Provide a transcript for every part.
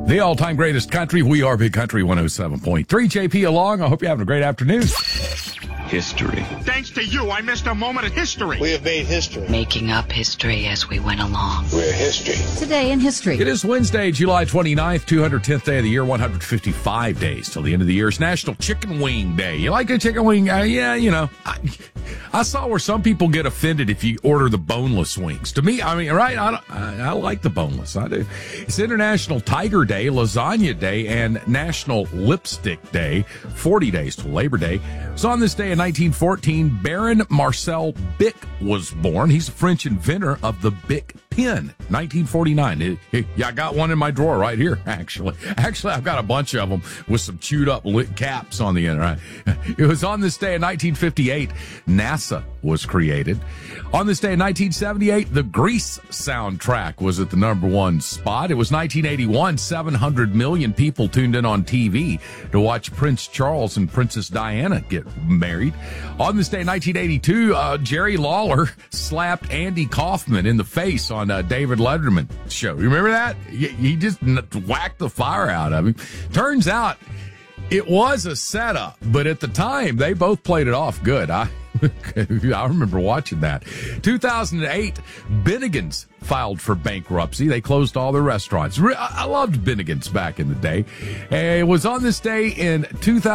The all-time greatest country. We are Big Country 107.3. JP along. I hope you're having a great afternoon. History. Thanks to you, I missed a moment of history. We have made history. Making up history as we went along. We're history. Today in history. It is Wednesday, July 29th, 210th day of the year, 155 days till the end of the year. It's National Chicken Wing Day. You like a chicken wing? Yeah, you know. I saw where some people get offended if you order the boneless wings. To me, I mean, right? I like the boneless. I do. It's International Tiger Day, Lasagna Day, and National Lipstick Day. 40 days till Labor Day. So on this day in 1914, Baron Marcel Bic was born. He's a French inventor of the Bic pen. 1949. Yeah, I got one in my drawer right here, actually. Actually, I've got a bunch of them with some chewed up caps on the end, right? It was on this day in 1958, NASA was created. On this day in 1978, the Grease soundtrack was at the #1 spot. It was 1981, 700 million people tuned in on TV to watch Prince Charles and Princess Diana get married. On this day in 1982, Jerry Lawler slapped Andy Kaufman in the face on David Letterman's show. You remember that? He just whacked the fire out of him. Turns out it was a setup, but at the time, they both played it off good. I remember watching that. 2008, Bennigan's filed for bankruptcy. They closed all their restaurants. I loved Bennigan's back in the day. It was on this day in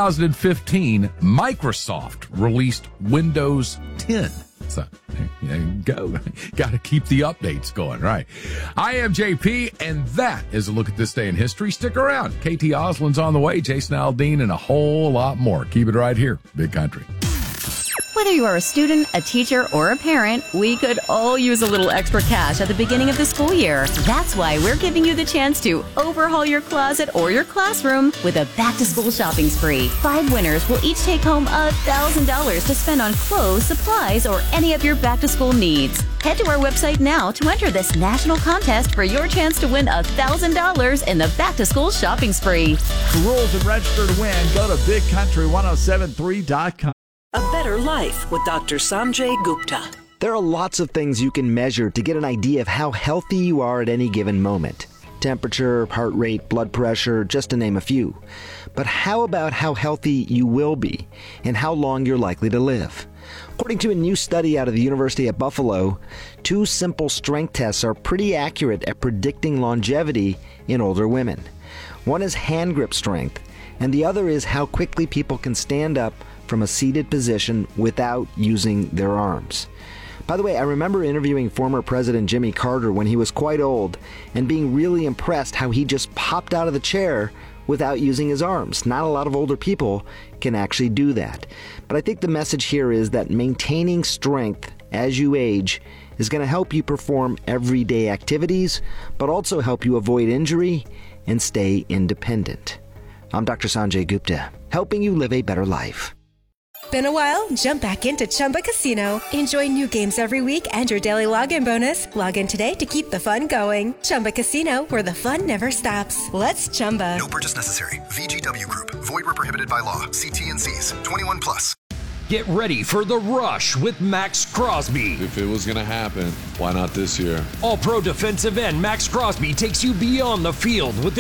2015, Microsoft released Windows 10. So, there you go. Got to keep the updates going, right? I am JP, and that is a look at this day in history. Stick around. KT Oslin's on the way, Jason Aldean, and a whole lot more. Keep it right here, Big Country. Whether you are a student, a teacher, or a parent, we could all use a little extra cash at the beginning of the school year. That's why we're giving you the chance to overhaul your closet or your classroom with a back-to-school shopping spree. 5 winners will each take home $1,000 to spend on clothes, supplies, or any of your back-to-school needs. Head to our website now to enter this national contest for your chance to win $1,000 in the back-to-school shopping spree. For rules and register to win, go to BigCountry1073.com. A Better Life with Dr. Sanjay Gupta. There are lots of things you can measure to get an idea of how healthy you are at any given moment. Temperature, heart rate, blood pressure, just to name a few. But how about how healthy you will be and how long you're likely to live? According to a new study out of the University of Buffalo, 2 simple strength tests are pretty accurate at predicting longevity in older women. One is hand grip strength, and the other is how quickly people can stand up from a seated position without using their arms. By the way, I remember interviewing former President Jimmy Carter when he was quite old and being really impressed how he just popped out of the chair without using his arms. Not a lot of older people can actually do that. But I think the message here is that maintaining strength as you age is going to help you perform everyday activities, but also help you avoid injury and stay independent. I'm Dr. Sanjay Gupta, helping you live a better life. Been a while? Jump back into Chumba Casino. Enjoy new games every week and your daily login bonus. Log in today to keep the fun going. Chumba Casino, where the fun never stops. Let's Chumba. No purchase necessary. VGW Group. Void where prohibited by law. See T&Cs. 21 plus. Get ready for The Rush with Max Crosby. If it was going to happen, why not this year? All-pro defensive end Max Crosby takes you beyond the field with